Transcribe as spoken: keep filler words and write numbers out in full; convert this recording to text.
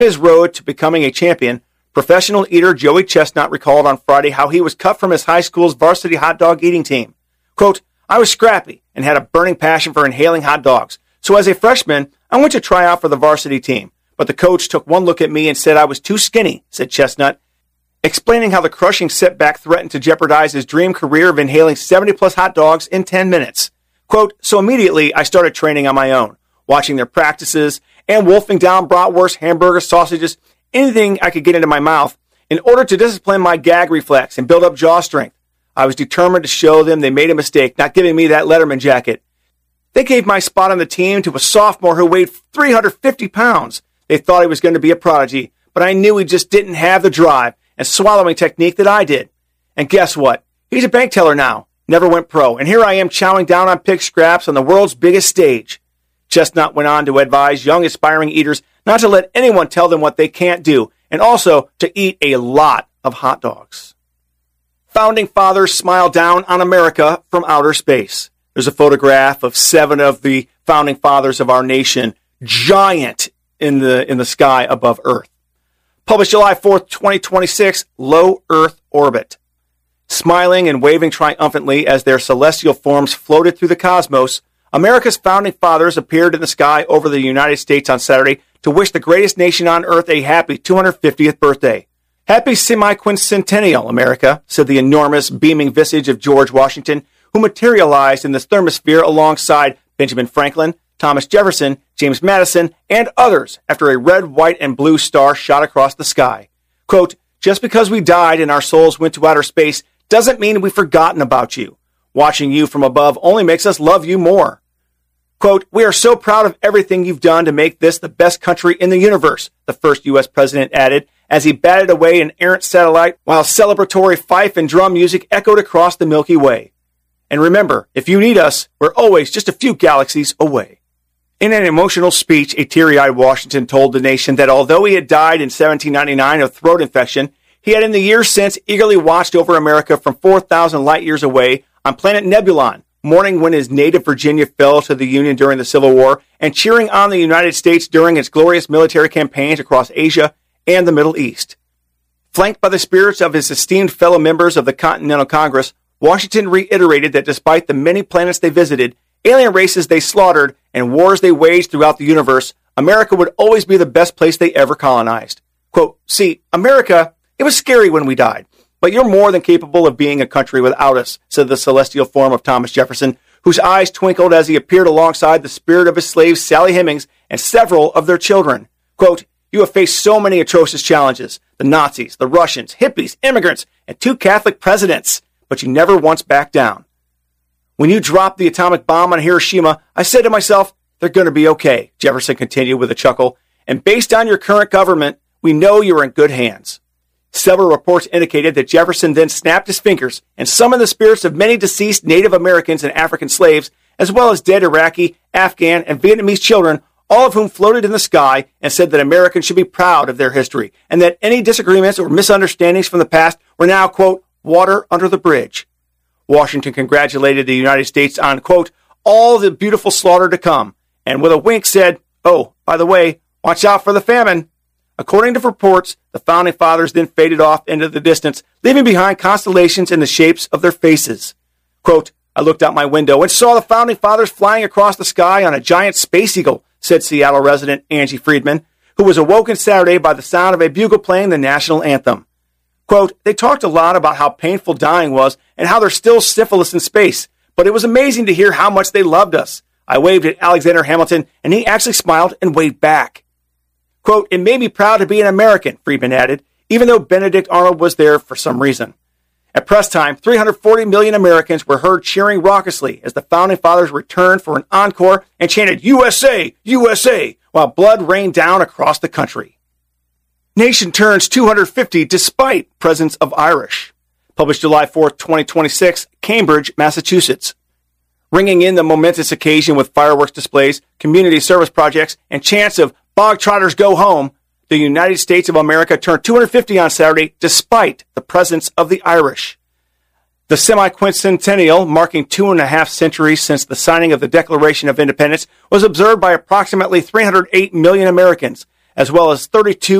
his road to becoming a champion, professional eater Joey Chestnut recalled on Friday how he was cut from his high school's varsity hot dog eating team. Quote, I was scrappy and had a burning passion for inhaling hot dogs. So as a freshman, I went to try out for the varsity team. But the coach took one look at me and said I was too skinny, said Chestnut, explaining how the crushing setback threatened to jeopardize his dream career of inhaling seventy plus hot dogs in ten minutes. Quote, so immediately I started training on my own, watching their practices and wolfing down bratwurst, hamburgers, sausages, anything I could get into my mouth in order to discipline my gag reflex and build up jaw strength. I was determined to show them they made a mistake not giving me that Letterman jacket. They gave my spot on the team to a sophomore who weighed three hundred fifty pounds. They thought he was going to be a prodigy, but I knew he just didn't have the drive and swallowing technique that I did. And guess what? He's a bank teller now, never went pro, and here I am chowing down on pig scraps on the world's biggest stage. Chestnut went on to advise young aspiring eaters not to let anyone tell them what they can't do, and also to eat a lot of hot dogs. Founding fathers smile down on America from outer space. There's a photograph of seven of the founding fathers of our nation, giant in the in the sky above Earth. Published July fourth, twenty twenty-six, Low Earth Orbit. Smiling and waving triumphantly as their celestial forms floated through the cosmos, America's founding fathers appeared in the sky over the United States on Saturday to wish the greatest nation on Earth a happy two hundred fiftieth birthday. Happy semi-quincentennial, America, said the enormous, beaming visage of George Washington, who materialized in this thermosphere alongside Benjamin Franklin, Thomas Jefferson, James Madison, and others after a red, white, and blue star shot across the sky. Quote, just because we died and our souls went to outer space doesn't mean we've forgotten about you. Watching you from above only makes us love you more. Quote, we are so proud of everything you've done to make this the best country in the universe, the first U S president added as he batted away an errant satellite while celebratory fife and drum music echoed across the Milky Way. And remember, if you need us, we're always just a few galaxies away. In an emotional speech, a teary-eyed Washington told the nation that although he had died in seventeen ninety-nine of throat infection, he had in the years since eagerly watched over America from four thousand light years away on planet Nebulon, mourning when his native Virginia fell to the Union during the Civil War, and cheering on the United States during its glorious military campaigns across Asia and the Middle East. Flanked by the spirits of his esteemed fellow members of the Continental Congress, Washington reiterated that despite the many planets they visited, alien races they slaughtered, and wars they waged throughout the universe, America would always be the best place they ever colonized. Quote, see, America, it was scary when we died, but you're more than capable of being a country without us, said the celestial form of Thomas Jefferson, whose eyes twinkled as he appeared alongside the spirit of his slave Sally Hemings and several of their children. Quote, you have faced so many atrocious challenges, the Nazis, the Russians, hippies, immigrants, and two Catholic presidents, but you never once backed down. When you dropped the atomic bomb on Hiroshima, I said to myself, they're going to be okay, Jefferson continued with a chuckle, and based on your current government, we know you're in good hands. Several reports indicated that Jefferson then snapped his fingers and summoned the spirits of many deceased Native Americans and African slaves, as well as dead Iraqi, Afghan, and Vietnamese children, all of whom floated in the sky, and said that Americans should be proud of their history, and that any disagreements or misunderstandings from the past were now, quote, water under the bridge. Washington congratulated the United States on, quote, all the beautiful slaughter to come, and with a wink said, oh, by the way, watch out for the famine. According to reports, the Founding Fathers then faded off into the distance, leaving behind constellations in the shapes of their faces. Quote, I looked out my window and saw the Founding Fathers flying across the sky on a giant space eagle, said Seattle resident Angie Friedman, who was awoken Saturday by the sound of a bugle playing the national anthem. Quote, they talked a lot about how painful dying was and how there's still syphilis in space, but it was amazing to hear how much they loved us. I waved at Alexander Hamilton, and he actually smiled and waved back. Quote, it made me proud to be an American, Friedman added, even though Benedict Arnold was there for some reason. At press time, three hundred forty million Americans were heard cheering raucously as the Founding Fathers returned for an encore and chanted U S A, U S A, while blood rained down across the country. Nation turns two hundred fifty despite presence of Irish. Published July fourth, twenty twenty-six, Cambridge, Massachusetts. Ringing in the momentous occasion with fireworks displays, community service projects, and chants of Bog Trotters Go Home, the United States of America turned two hundred fifty on Saturday despite the presence of the Irish. The semi-quincentennial, marking two and a half centuries since the signing of the Declaration of Independence, was observed by approximately three hundred eight million Americans, as well as thirty-two